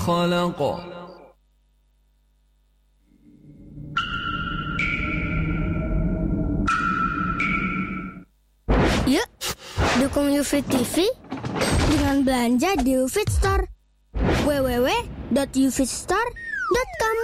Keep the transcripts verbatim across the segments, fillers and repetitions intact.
خلق. Yuk, dukung UFIT T V dengan belanja di UFIT Store. w w w dot ufitstore dot com.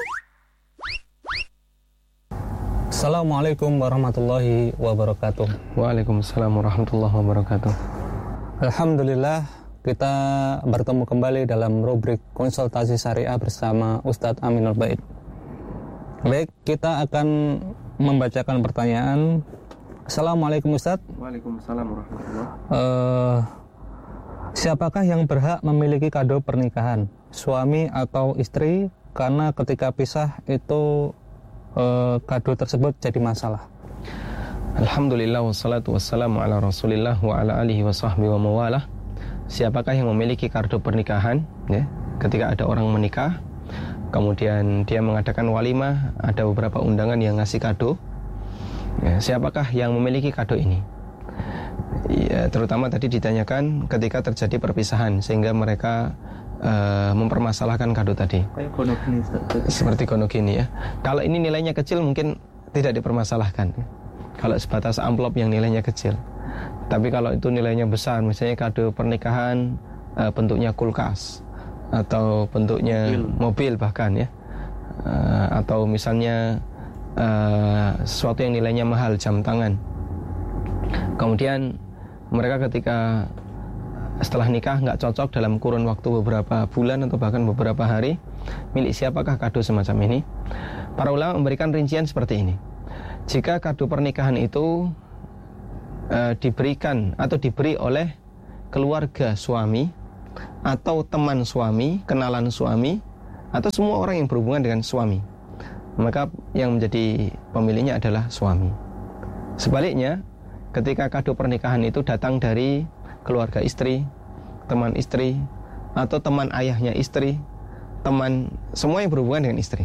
Assalamualaikum warahmatullahi wabarakatuh. Waalaikumsalam warahmatullahi wabarakatuh. Alhamdulillah, kita bertemu kembali dalam rubrik konsultasi syariah bersama Ustadz Aminul Bait. Baik, kita akan membacakan pertanyaan. Assalamualaikum Ustadz. Waalaikumsalam warahmatullahi wabarakatuh. Uh, siapakah yang berhak memiliki kado pernikahan? Suami atau istri? Karena ketika pisah itu uh, kado tersebut jadi masalah. Alhamdulillah wassalatu wassalamu ala rasulillah wa ala alihi wa sahbihi wa mawalah. Siapakah yang memiliki kado pernikahan? Ya, ketika ada orang menikah, kemudian dia mengadakan walimah, ada beberapa undangan yang ngasih kado. Ya, siapakah yang memiliki kado ini? Ya, terutama tadi ditanyakan ketika terjadi perpisahan sehingga mereka uh, mempermasalahkan kado tadi. Kayak kono gini, seperti kono gini ya. Kalau ini nilainya kecil mungkin tidak dipermasalahkan. Kalau sebatas amplop yang nilainya kecil. Tapi kalau itu nilainya besar, misalnya kado pernikahan uh, bentuknya kulkas atau bentuknya mobil, mobil bahkan ya, uh, atau misalnya Uh, sesuatu yang nilainya mahal, jam tangan. Kemudian mereka ketika setelah nikah nggak cocok dalam kurun waktu beberapa bulan atau bahkan beberapa hari, milik siapakah kado semacam ini? Para ulama memberikan rincian seperti ini. Jika kado pernikahan itu uh, diberikan atau diberi oleh keluarga suami atau teman suami, kenalan suami, atau semua orang yang berhubungan dengan suami, maka yang menjadi pemiliknya adalah suami. Sebaliknya, ketika kado pernikahan itu datang dari keluarga istri, teman istri, atau teman ayahnya istri, teman semua yang berhubungan dengan istri,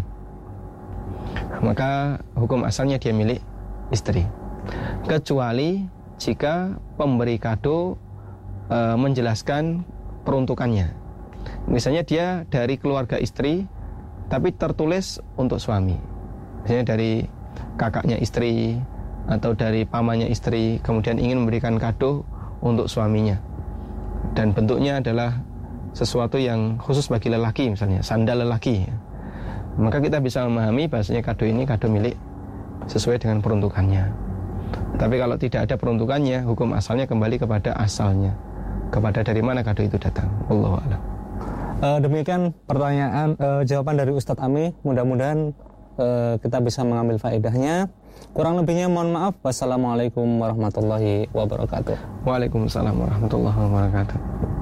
maka hukum asalnya dia milik istri. Kecuali jika pemberi kado e, menjelaskan peruntukannya. Misalnya dia dari keluarga istri tapi tertulis untuk suami, misalnya dari kakaknya istri atau dari pamannya istri, kemudian ingin memberikan kado untuk suaminya dan bentuknya adalah sesuatu yang khusus bagi lelaki, misalnya sandal lelaki, maka kita bisa memahami bahasanya kado ini kado milik sesuai dengan peruntukannya. Tapi kalau tidak ada peruntukannya, hukum asalnya kembali kepada asalnya, kepada dari mana kado itu datang. Wallahu a'lam. Uh, demikian pertanyaan uh, jawaban dari Ustadz Ami. Mudah-mudahan uh, kita bisa mengambil faedahnya. Kurang lebihnya mohon maaf. Wassalamualaikum warahmatullahi wabarakatuh. Waalaikumsalam warahmatullahi wabarakatuh.